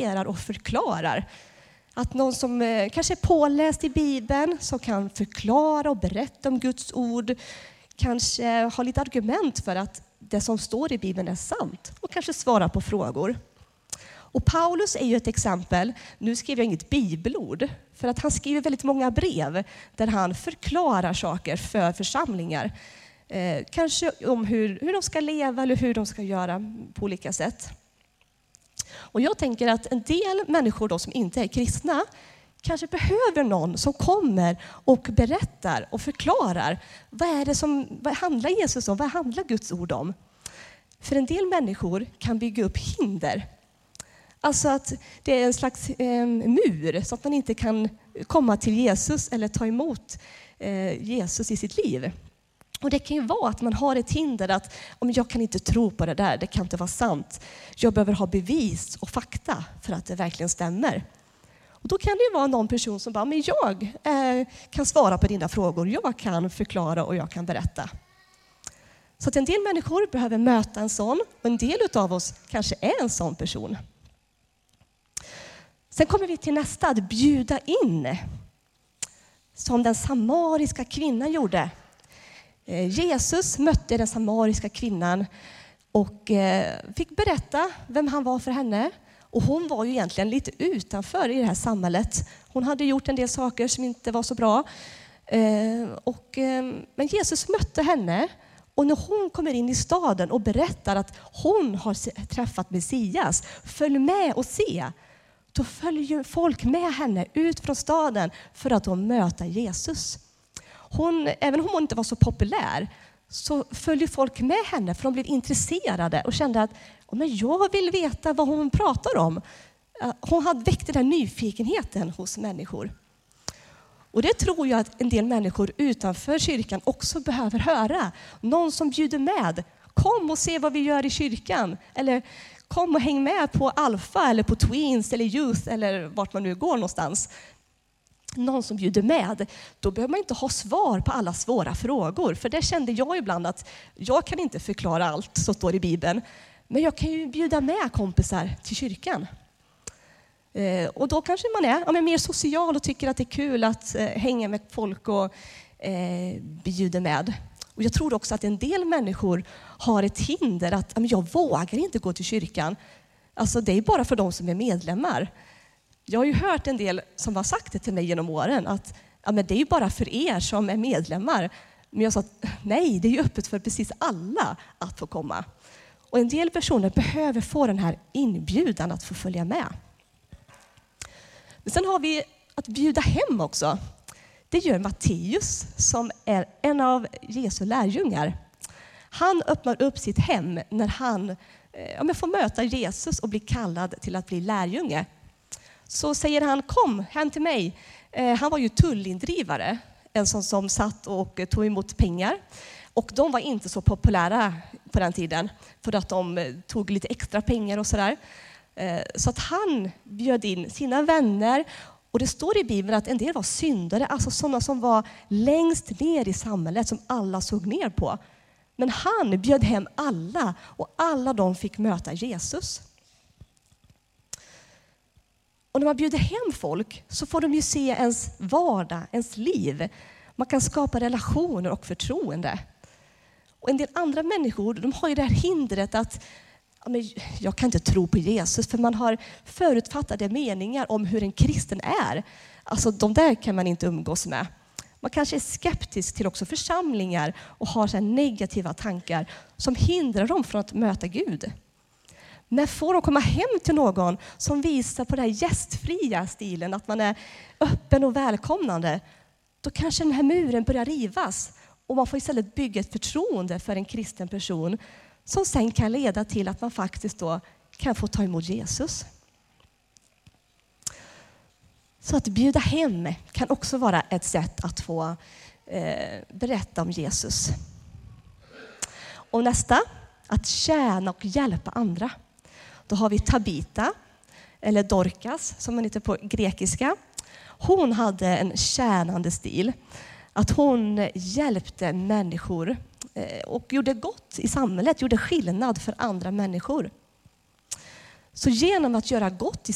diskuterar och förklarar. Att någon som kanske är påläst i Bibeln, som kan förklara och berätta om Guds ord, kanske har lite argument för att det som står i Bibeln är sant och kanske svara på frågor. Och Paulus är ju ett exempel. Nu skriver jag inget bibelord, för att han skriver väldigt många brev där han förklarar saker för församlingar. Kanske om hur de ska leva eller hur de ska göra på olika sätt. Och jag tänker att en del människor då som inte är kristna kanske behöver någon som kommer och berättar och förklarar vad handlar Jesus om, vad handlar Guds ord om. För en del människor kan bygga upp hinder. Alltså att det är en slags mur så att man inte kan komma till Jesus eller ta emot Jesus i sitt liv. Och det kan ju vara att man har ett hinder att om jag kan inte tro på det där, det kan inte vara sant. Jag behöver ha bevis och fakta för att det verkligen stämmer. Och då kan det ju vara någon person som bara, men jag kan svara på dina frågor, jag kan förklara och jag kan berätta. Så att en del människor behöver möta en sån och en del av oss kanske är en sån person. Sen kommer vi till nästa, att bjuda in. Som den samariska kvinnan gjorde. Jesus mötte den samariska kvinnan och fick berätta vem han var för henne. Och hon var ju egentligen lite utanför i det här samhället. Hon hade gjort en del saker som inte var så bra. Men Jesus mötte henne. Och när hon kommer in i staden och berättar att hon har träffat Messias, följ med och se. Då följer folk med henne ut från staden för att de möta Jesus. Även om hon inte var så populär så följde folk med henne för de blev intresserade och kände att men jag vill veta vad hon pratar om. Hon hade väckt den här nyfikenheten hos människor. Och det tror jag att en del människor utanför kyrkan också behöver höra. Någon som bjuder med. Kom och se vad vi gör i kyrkan. Eller kom och häng med på Alfa eller på Tweens eller Youth eller vart man nu går någonstans. Någon som bjuder med. Då behöver man inte ha svar på alla svåra frågor. För det kände jag ibland att jag kan inte förklara allt som står i Bibeln. Men jag kan ju bjuda med kompisar till kyrkan. Och då kanske man är mer social och tycker att det är kul att hänga med folk och bjuda med. Och jag tror också att en del människor har ett hinder att jag vågar inte gå till kyrkan. Alltså det är bara för de som är medlemmar. Jag har ju hört en del som har sagt det till mig genom åren att det är ju bara för er som är medlemmar. Men jag sa att nej, det är ju öppet för precis alla att få komma. Och en del personer behöver få den här inbjudan att få följa med. Men sen har vi att bjuda hem också. Det gör Matteus som är en av Jesu lärjungar. Han öppnar upp sitt hem när han får möta Jesus och bli kallad till att bli lärjunge. Så säger han, kom hem till mig. Han var ju tullindrivare, en sån som satt och tog emot pengar. Och de var inte så populära på den tiden för att de tog lite extra pengar och sådär. Så att han bjöd in sina vänner. Och det står i Bibeln att en del var syndare, alltså sådana som var längst ner i samhället som alla såg ner på. Men han bjöd hem alla och alla de fick möta Jesus. Och när man bjuder hem folk så får de ju se ens vardag, ens liv. Man kan skapa relationer och förtroende. Och en del andra människor, de har ju det här hindret att jag kan inte tro på Jesus för man har förutfattade meningar om hur en kristen är. Alltså de där kan man inte umgås med. Man kanske är skeptisk till också församlingar och har så här negativa tankar som hindrar dem från att möta Gud. Men får de komma hem till någon som visar på den här gästfria stilen, att man är öppen och välkomnande, då kanske den här muren börjar rivas och man får istället bygga ett förtroende för en kristen person som sen kan leda till att man faktiskt då kan få ta emot Jesus. Så att bjuda hem kan också vara ett sätt att få berätta om Jesus. Och nästa, att tjäna och hjälpa andra. Då har vi Tabita, eller Dorcas som man heter på grekiska. Hon hade en tjänande stil. Att hon hjälpte människor och gjorde gott i samhället, gjorde skillnad för andra människor. Så genom att göra gott i